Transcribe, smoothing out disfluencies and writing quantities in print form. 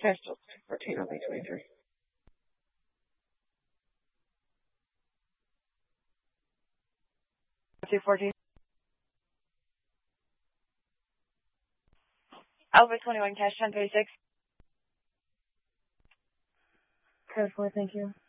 Cash still 14 on May 23. $214. Alpha 21 cash 1036. Code 4, thank you.